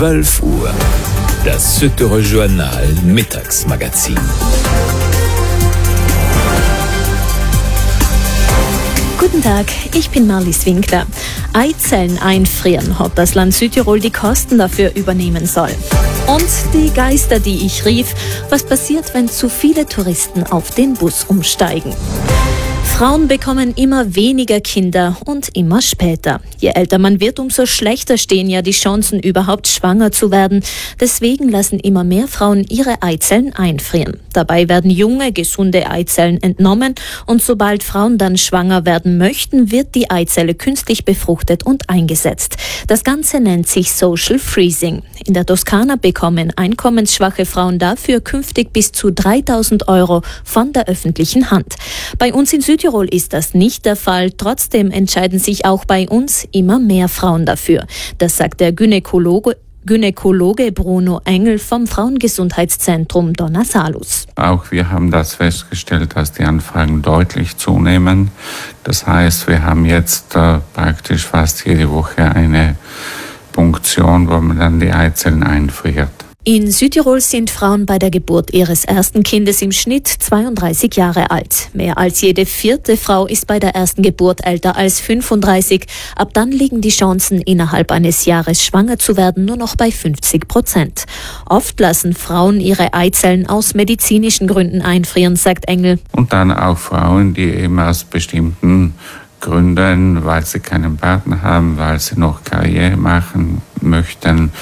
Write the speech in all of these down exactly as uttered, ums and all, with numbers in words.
zwölf Uhr. Das Süddeutsche Journal Mittagsmagazin. Guten Tag, ich bin Marlies Winkler. Eizellen einfrieren, ob das Land Südtirol die Kosten dafür übernehmen soll. Und die Geister, die ich rief, was passiert, wenn zu viele Touristen auf den Bus umsteigen. Frauen bekommen immer weniger Kinder und immer später. Je älter man wird, umso schlechter stehen ja die Chancen, überhaupt schwanger zu werden. Deswegen lassen immer mehr Frauen ihre Eizellen einfrieren. Dabei werden junge, gesunde Eizellen entnommen und sobald Frauen dann schwanger werden möchten, wird die Eizelle künstlich befruchtet und eingesetzt. Das Ganze nennt sich Social Freezing. In der Toskana bekommen einkommensschwache Frauen dafür künftig bis zu dreitausend Euro von der öffentlichen Hand. Bei uns in Südtirol ist das nicht der Fall. Trotzdem entscheiden sich auch bei uns immer mehr Frauen dafür. Das sagt der Gynäkologe, Gynäkologe Bruno Engel vom Frauengesundheitszentrum Donna Salus. Auch wir haben das festgestellt, dass die Anfragen deutlich zunehmen. Das heißt, wir haben jetzt äh, praktisch fast jede Woche eine Punktion, wo man dann die Eizellen einfriert. In Südtirol sind Frauen bei der Geburt ihres ersten Kindes im Schnitt zweiunddreißig Jahre alt. Mehr als jede vierte Frau ist bei der ersten Geburt älter als fünfunddreißig. Ab dann liegen die Chancen, innerhalb eines Jahres schwanger zu werden, nur noch bei fünfzig Prozent. Oft lassen Frauen ihre Eizellen aus medizinischen Gründen einfrieren, sagt Engel. Und dann auch Frauen, die eben aus bestimmten Gründen, weil sie keinen Partner haben, weil sie noch Karriere machen möchten,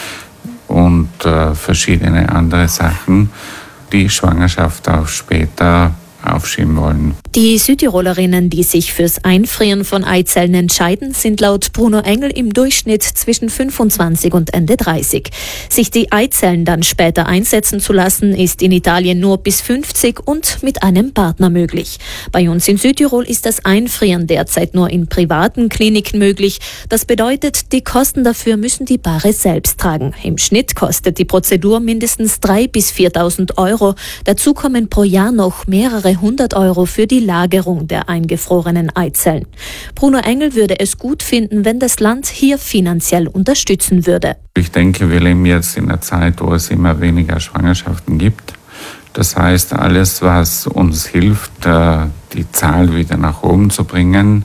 und äh, verschiedene andere Sachen, die Schwangerschaft auch später aufschieben wollen. Die Südtirolerinnen, die sich fürs Einfrieren von Eizellen entscheiden, sind laut Bruno Engel im Durchschnitt zwischen fünfundzwanzig und Ende dreißig. Sich die Eizellen dann später einsetzen zu lassen, ist in Italien nur bis fünfzig und mit einem Partner möglich. Bei uns in Südtirol ist das Einfrieren derzeit nur in privaten Kliniken möglich. Das bedeutet, die Kosten dafür müssen die Paare selbst tragen. Im Schnitt kostet die Prozedur mindestens dreitausend bis viertausend Euro. Dazu kommen pro Jahr noch mehrere hundert Euro für die Lagerung der eingefrorenen Eizellen. Bruno Engel würde es gut finden, wenn das Land hier finanziell unterstützen würde. Ich denke, wir leben jetzt in einer Zeit, wo es immer weniger Schwangerschaften gibt. Das heißt, alles, was uns hilft, die Zahl wieder nach oben zu bringen,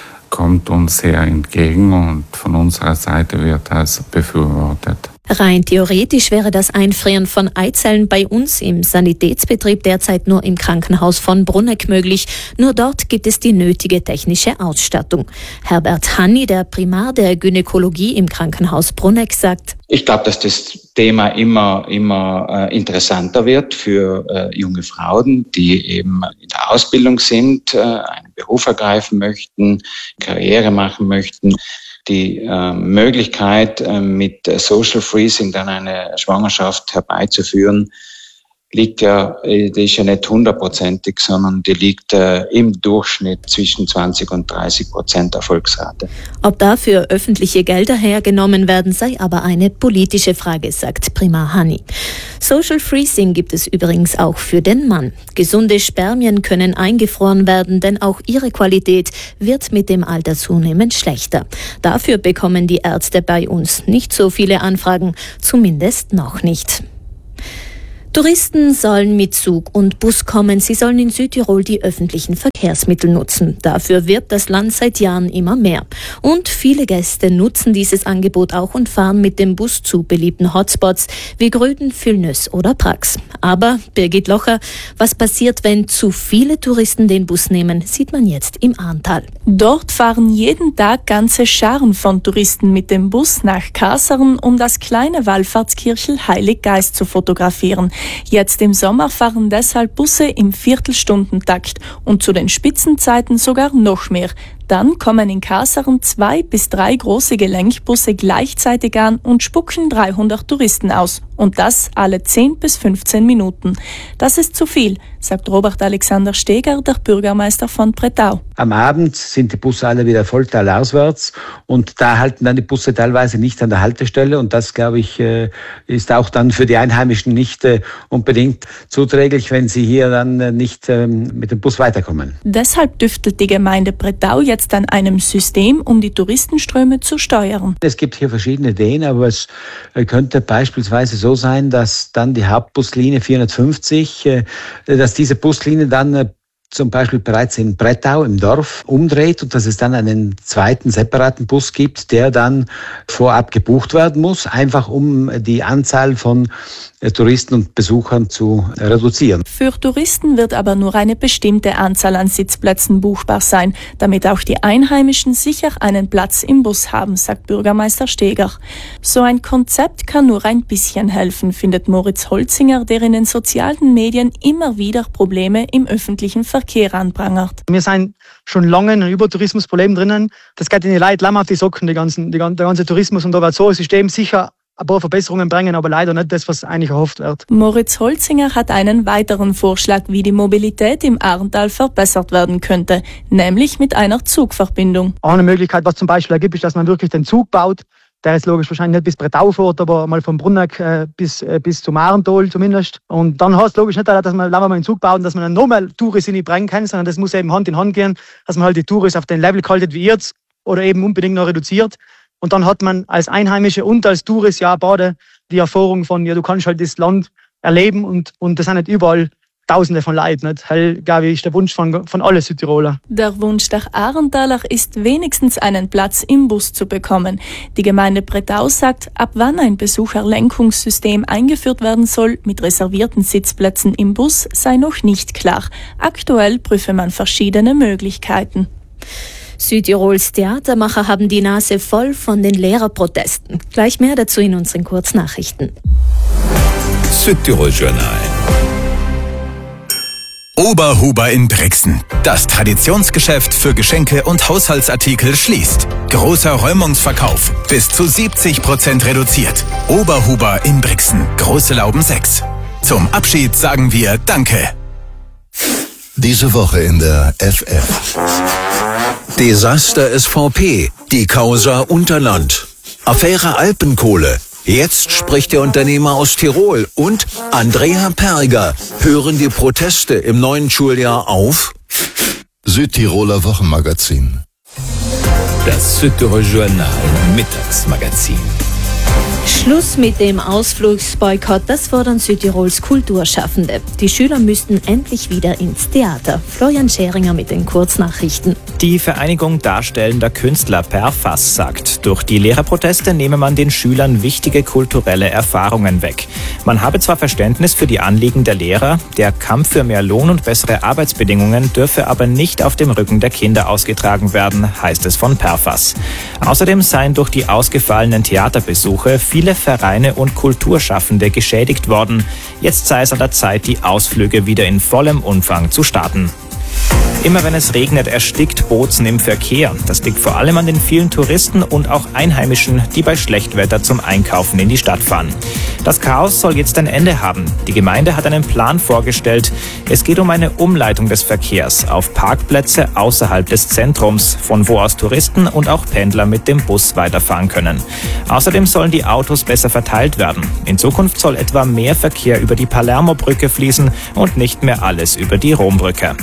kommt uns sehr entgegen und von unserer Seite wird das befürwortet. Rein theoretisch wäre das Einfrieren von Eizellen bei uns im Sanitätsbetrieb derzeit nur im Krankenhaus von Bruneck möglich. Nur dort gibt es die nötige technische Ausstattung. Herbert Hanni, der Primar der Gynäkologie im Krankenhaus Bruneck, sagt: Ich glaube, dass das Thema immer, immer äh, interessanter wird für äh, junge Frauen, die eben in der Ausbildung sind, äh, einen Beruf ergreifen möchten, Karriere machen möchten. Die äh, Möglichkeit, äh, mit Social Freezing dann eine Schwangerschaft herbeizuführen, liegt ja, die ist ja nicht hundertprozentig, sondern die liegt äh, im Durchschnitt zwischen zwanzig und dreißig Prozent Erfolgsrate. Ob dafür öffentliche Gelder hergenommen werden, sei aber eine politische Frage, sagt Primar Hanni. Social Freezing gibt es übrigens auch für den Mann. Gesunde Spermien können eingefroren werden, denn auch ihre Qualität wird mit dem Alter zunehmend schlechter. Dafür bekommen die Ärzte bei uns nicht so viele Anfragen, zumindest noch nicht. Touristen sollen mit Zug und Bus kommen. Sie sollen in Südtirol die öffentlichen Verkehrsmittel nutzen. Dafür wirbt das Land seit Jahren immer mehr. Und viele Gäste nutzen dieses Angebot auch und fahren mit dem Bus zu beliebten Hotspots wie Gröden, Vilnius oder Prax. Aber, Birgit Locher, was passiert, wenn zu viele Touristen den Bus nehmen, sieht man jetzt im Ahrntal. Dort fahren jeden Tag ganze Scharen von Touristen mit dem Bus nach Kasern, um das kleine Wallfahrtskirchel Heiliggeist zu fotografieren. Jetzt im Sommer fahren deshalb Busse im Viertelstundentakt und zu den Spitzenzeiten sogar noch mehr. Dann kommen in Kasern zwei bis drei große Gelenkbusse gleichzeitig an und spucken dreihundert Touristen aus. Und das alle zehn bis fünfzehn Minuten. Das ist zu viel, sagt Robert Alexander Steger, der Bürgermeister von Bretau. Am Abend sind die Busse alle wieder voll talauswärts und da halten dann die Busse teilweise nicht an der Haltestelle und das, glaube ich, ist auch dann für die Einheimischen nicht unbedingt zuträglich, wenn sie hier dann nicht mit dem Bus weiterkommen. Deshalb düftelt die Gemeinde Bretau jetzt jetzt an einem System, um die Touristenströme zu steuern. Es gibt hier verschiedene Ideen, aber es könnte beispielsweise so sein, dass dann die Hauptbuslinie vierhundertfünfzig, dass diese Buslinie dann zum Beispiel bereits in Brettau im Dorf umdreht und dass es dann einen zweiten separaten Bus gibt, der dann vorab gebucht werden muss, einfach um die Anzahl von Touristen und Besuchern zu reduzieren. Für Touristen wird aber nur eine bestimmte Anzahl an Sitzplätzen buchbar sein, damit auch die Einheimischen sicher einen Platz im Bus haben, sagt Bürgermeister Steger. So ein Konzept kann nur ein bisschen helfen, findet Moritz Holzinger, der in den sozialen Medien immer wieder Probleme im öffentlichen Verkehr anprangert. Wir sind schon lange in einem Übertourismusproblem drinnen. Das geht in die Leute lamm auf die Socken, die ganzen, die, der ganze Tourismus. Und da wird so ein System sicher ein paar Verbesserungen bringen, aber leider nicht das, was eigentlich erhofft wird. Moritz Holzinger hat einen weiteren Vorschlag, wie die Mobilität im Arntal verbessert werden könnte, nämlich mit einer Zugverbindung. Eine Möglichkeit, was zum Beispiel ergibt, ist, dass man wirklich den Zug baut. Der ist logisch wahrscheinlich nicht bis Brettau fährt, aber mal vom Brunneck äh, bis, äh, bis zum Arntal zumindest. Und dann heißt es logisch nicht, dass man, wenn man einen Zug baut, dass man dann nochmal Touristen nicht bringen kann, sondern das muss eben Hand in Hand gehen, dass man halt die Touristen auf den Level haltet wie jetzt oder eben unbedingt noch reduziert. Und dann hat man als Einheimische und als Tourist ja beide die Erfahrung von, ja, du kannst halt das Land erleben und, und das sind nicht überall Tausende von Leuten. Nicht? Das, glaube ich, ist der Wunsch von, von allen Südtiroler. Der Wunsch der Arntaler ist, wenigstens einen Platz im Bus zu bekommen. Die Gemeinde Brettau sagt, ab wann ein Besucherlenkungssystem eingeführt werden soll, mit reservierten Sitzplätzen im Bus, sei noch nicht klar. Aktuell prüfe man verschiedene Möglichkeiten. Südtirols Theatermacher haben die Nase voll von den Lehrerprotesten. Gleich mehr dazu in unseren Kurznachrichten. Südtirol Journal. Oberhuber in Brixen. Das Traditionsgeschäft für Geschenke und Haushaltsartikel schließt. Großer Räumungsverkauf. Bis zu siebzig Prozent reduziert. Oberhuber in Brixen. Große Lauben sechs. Zum Abschied sagen wir Danke. Diese Woche in der F F. Desaster S V P. Die Causa Unterland. Affäre Alpenkohle. Jetzt spricht der Unternehmer aus Tirol und Andrea Perger. Hören die Proteste im neuen Schuljahr auf? Südtiroler Wochenmagazin. Das Südtirol Journal Mittagsmagazin. Schluss mit dem Ausflugsboykott, das fordern Südtirols Kulturschaffende. Die Schüler müssten endlich wieder ins Theater. Florian Scheringer mit den Kurznachrichten. Die Vereinigung darstellender Künstler Perfas sagt, durch die Lehrerproteste nehme man den Schülern wichtige kulturelle Erfahrungen weg. Man habe zwar Verständnis für die Anliegen der Lehrer, der Kampf für mehr Lohn und bessere Arbeitsbedingungen dürfe aber nicht auf dem Rücken der Kinder ausgetragen werden, heißt es von Perfas. Außerdem seien durch die ausgefallenen Theaterbesuche viele Vereine und Kulturschaffende geschädigt worden. Jetzt sei es an der Zeit, die Ausflüge wieder in vollem Umfang zu starten. Immer wenn es regnet, erstickt Bozen im Verkehr. Das liegt vor allem an den vielen Touristen und auch Einheimischen, die bei Schlechtwetter zum Einkaufen in die Stadt fahren. Das Chaos soll jetzt ein Ende haben. Die Gemeinde hat einen Plan vorgestellt. Es geht um eine Umleitung des Verkehrs auf Parkplätze außerhalb des Zentrums, von wo aus Touristen und auch Pendler mit dem Bus weiterfahren können. Außerdem sollen die Autos besser verteilt werden. In Zukunft soll etwa mehr Verkehr über die Palermo-Brücke fließen und nicht mehr alles über die Rombrücke.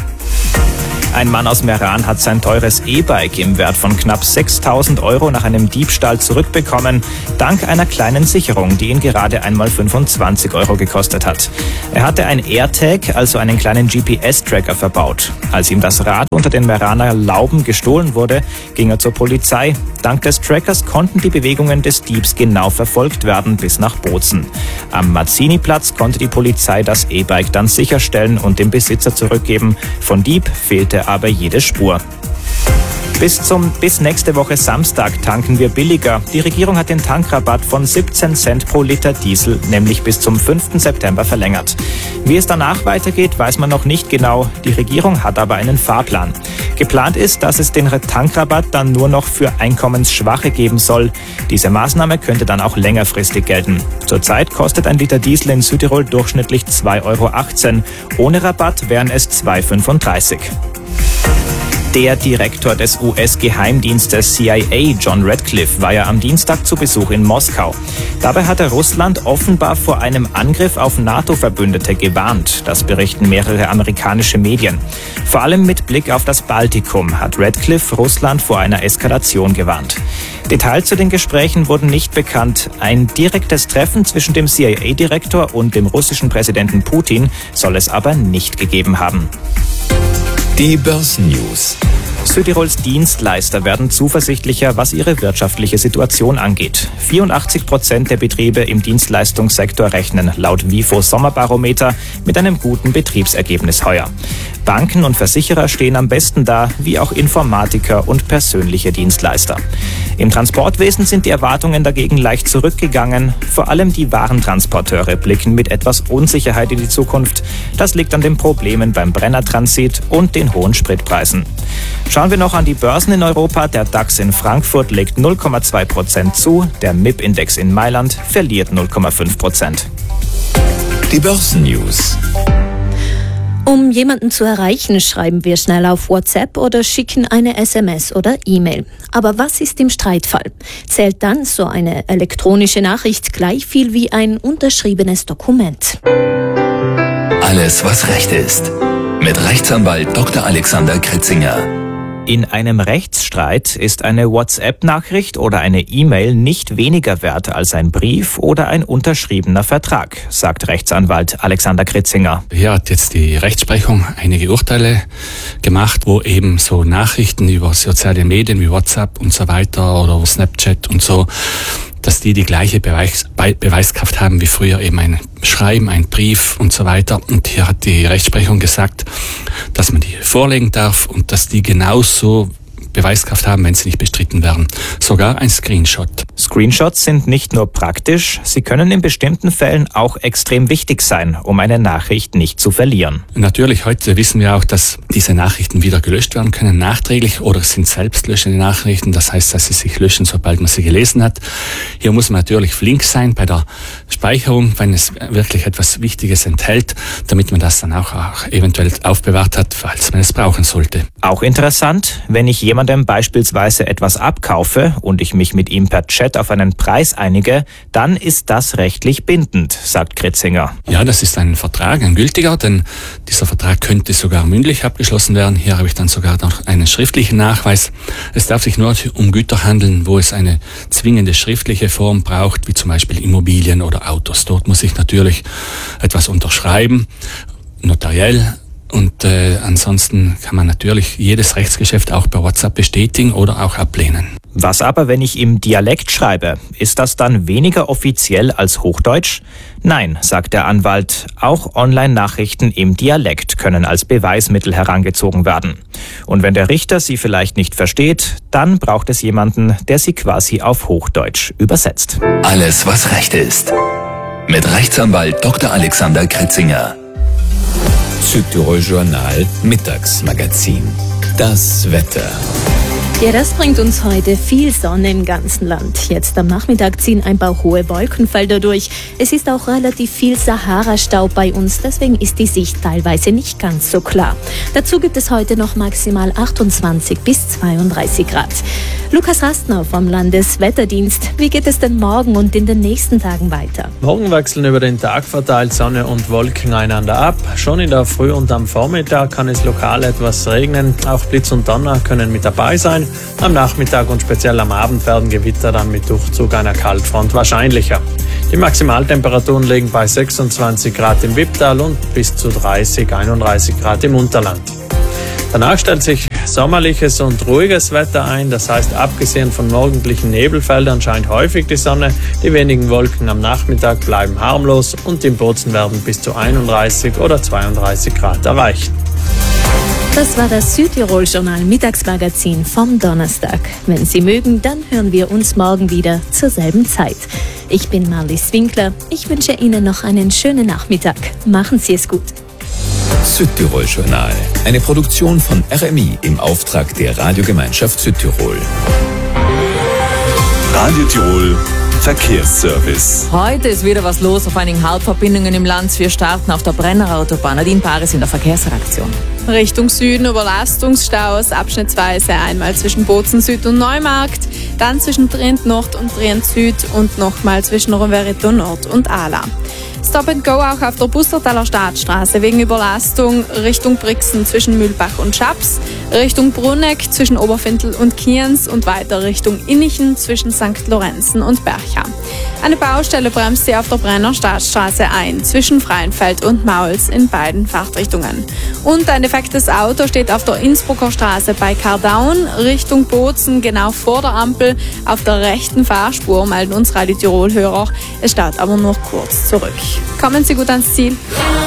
Ein Mann aus Meran hat sein teures E-Bike im Wert von knapp sechstausend Euro nach einem Diebstahl zurückbekommen, dank einer kleinen Sicherung, die ihn gerade einmal fünfundzwanzig Euro gekostet hat. Er hatte ein AirTag, also einen kleinen G P S-Tracker, verbaut. Als ihm das Rad unter den Meraner Lauben gestohlen wurde, ging er zur Polizei. Dank des Trackers konnten die Bewegungen des Diebs genau verfolgt werden bis nach Bozen. Am Mazzini-Platz konnte die Polizei das E-Bike dann sicherstellen und dem Besitzer zurückgeben. Von Dieb fehlte aber jede Spur. Bis zum bis nächste Woche Samstag tanken wir billiger. Die Regierung hat den Tankrabatt von siebzehn Cent pro Liter Diesel nämlich bis zum fünften September verlängert. Wie es danach weitergeht, weiß man noch nicht genau. Die Regierung hat aber einen Fahrplan. Geplant ist, dass es den Tankrabatt dann nur noch für Einkommensschwache geben soll. Diese Maßnahme könnte dann auch längerfristig gelten. Zurzeit kostet ein Liter Diesel in Südtirol durchschnittlich zwei Euro achtzehn. Ohne Rabatt wären es zwei Euro fünfunddreißig. Der Direktor des U S-Geheimdienstes C I A, John Radcliffe, war ja am Dienstag zu Besuch in Moskau. Dabei hatte Russland offenbar vor einem Angriff auf NATO-Verbündete gewarnt. Das berichten mehrere amerikanische Medien. Vor allem mit Blick auf das Baltikum hat Radcliffe Russland vor einer Eskalation gewarnt. Details zu den Gesprächen wurden nicht bekannt. Ein direktes Treffen zwischen dem C I A-Direktor und dem russischen Präsidenten Putin soll es aber nicht gegeben haben. Die Börsennews. Südtirols Dienstleister werden zuversichtlicher, was ihre wirtschaftliche Situation angeht. vierundachtzig Prozent der Betriebe im Dienstleistungssektor rechnen laut WIFO Sommerbarometer mit einem guten Betriebsergebnis heuer. Banken und Versicherer stehen am besten da, wie auch Informatiker und persönliche Dienstleister. Im Transportwesen sind die Erwartungen dagegen leicht zurückgegangen. Vor allem die Warentransporteure blicken mit etwas Unsicherheit in die Zukunft. Das liegt an den Problemen beim Brennertransit und den hohen Spritpreisen. Schauen wir noch an die Börsen in Europa. Der DAX in Frankfurt legt null Komma zwei Prozent zu. Der M I P-Index in Mailand verliert null Komma fünf Prozent. Die Börsennews. Um jemanden zu erreichen, schreiben wir schnell auf WhatsApp oder schicken eine S M S oder E-Mail. Aber was ist im Streitfall? Zählt dann so eine elektronische Nachricht gleich viel wie ein unterschriebenes Dokument? Alles, was Recht ist. Mit Rechtsanwalt Doktor Alexander Kritzinger. In einem Rechtsstreit ist eine WhatsApp-Nachricht oder eine E-Mail nicht weniger wert als ein Brief oder ein unterschriebener Vertrag, sagt Rechtsanwalt Alexander Kritzinger. Hier hat jetzt die Rechtsprechung einige Urteile gemacht, wo eben so Nachrichten über soziale Medien wie WhatsApp und so weiter oder Snapchat und so, dass die die gleiche Beweis, Be- Beweiskraft haben wie früher eben ein Schreiben, ein Brief und so weiter. Und hier hat die Rechtsprechung gesagt, dass man die vorlegen darf und dass die genauso Beweiskraft haben, wenn sie nicht bestritten werden. Sogar ein Screenshot. Screenshots sind nicht nur praktisch, sie können in bestimmten Fällen auch extrem wichtig sein, um eine Nachricht nicht zu verlieren. Natürlich, heute wissen wir auch, dass diese Nachrichten wieder gelöscht werden können, nachträglich, oder es sind selbstlöschende Nachrichten. Das heißt, dass sie sich löschen, sobald man sie gelesen hat. Hier muss man natürlich flink sein bei der Speicherung, wenn es wirklich etwas Wichtiges enthält, damit man das dann auch, auch eventuell aufbewahrt hat, falls man es brauchen sollte. Auch interessant, wenn ich jemandem beispielsweise etwas abkaufe und ich mich mit ihm per Chat auf einen Preis einige, dann ist das rechtlich bindend, sagt Kritzinger. Ja, das ist ein Vertrag, ein gültiger, denn dieser Vertrag könnte sogar mündlich abgeschlossen werden. Hier habe ich dann sogar noch einen schriftlichen Nachweis. Es darf sich nur um Güter handeln, wo es eine zwingende schriftliche Form braucht, wie zum Beispiel Immobilien oder Autos. Dort muss ich natürlich etwas unterschreiben, notariell. Und äh, ansonsten kann man natürlich jedes Rechtsgeschäft auch per WhatsApp bestätigen oder auch ablehnen. Was aber, wenn ich im Dialekt schreibe? Ist das dann weniger offiziell als Hochdeutsch? Nein, sagt der Anwalt. Auch Online-Nachrichten im Dialekt können als Beweismittel herangezogen werden. Und wenn der Richter sie vielleicht nicht versteht, dann braucht es jemanden, der sie quasi auf Hochdeutsch übersetzt. Alles, was Recht ist. Mit Rechtsanwalt Doktor Alexander Kritzinger. Südtirol Journal Mittagsmagazin. Das Wetter. Ja, das bringt uns heute viel Sonne im ganzen Land. Jetzt am Nachmittag ziehen ein paar hohe Wolkenfelder durch. Es ist auch relativ viel Sahara-Staub bei uns, deswegen ist die Sicht teilweise nicht ganz so klar. Dazu gibt es heute noch maximal achtundzwanzig bis zweiunddreißig Grad. Lukas Rastner vom Landeswetterdienst. Wie geht es denn morgen und in den nächsten Tagen weiter? Morgen wechseln über den Tag verteilt Sonne und Wolken einander ab. Schon in der Früh und am Vormittag kann es lokal etwas regnen. Auch Blitz und Donner können mit dabei sein. Am Nachmittag und speziell am Abend werden Gewitter dann mit Durchzug einer Kaltfront wahrscheinlicher. Die Maximaltemperaturen liegen bei sechsundzwanzig Grad im Wipptal und bis zu dreißig, einunddreißig Grad im Unterland. Danach stellt sich sommerliches und ruhiges Wetter ein, das heißt, abgesehen von morgendlichen Nebelfeldern scheint häufig die Sonne, die wenigen Wolken am Nachmittag bleiben harmlos und im Bozen werden bis zu einunddreißig oder zweiunddreißig Grad erreicht. Das war das Südtirol-Journal Mittagsmagazin vom Donnerstag. Wenn Sie mögen, dann hören wir uns morgen wieder zur selben Zeit. Ich bin Marlies Winkler. Ich wünsche Ihnen noch einen schönen Nachmittag. Machen Sie es gut. Südtirol Journal. Eine Produktion von R M I im Auftrag der Radiogemeinschaft Südtirol. Radio Tirol Verkehrsservice. Heute ist wieder was los auf einigen Hauptverbindungen im Land. Wir starten auf der Brenner Autobahn. Nadine Paris in der Verkehrsredaktion. Richtung Süden Überlastungsstaus, abschnittsweise einmal zwischen Bozen Süd und Neumarkt, dann zwischen Trient Nord und Trient Süd und nochmal zwischen Rovereto Nord und Ala. Stop and Go auch auf der Bussertaler Staatsstraße wegen Überlastung Richtung Brixen zwischen Mühlbach und Schaps, Richtung Brunegg zwischen Oberfintel und Kienz und weiter Richtung Innichen zwischen Sankt Lorenzen und Bercha. Eine Baustelle bremst sie auf der Brenner Staatsstraße ein, zwischen Freienfeld und Mauls in beiden Fahrtrichtungen. Und ein defektes Auto steht auf der Innsbrucker Straße bei Kardaun, Richtung Bozen, genau vor der Ampel, auf der rechten Fahrspur, melden uns Radio Tirol-Hörer. Es staut aber nur kurz zurück. Kommen Sie gut ans Ziel.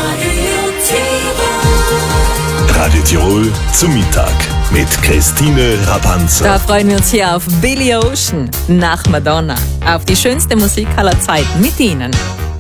Radio Tirol zum Mittag mit Christine Rapanzer. Da freuen wir uns hier auf Billy Ocean nach Madonna. Auf die schönste Musik aller Zeiten mit Ihnen.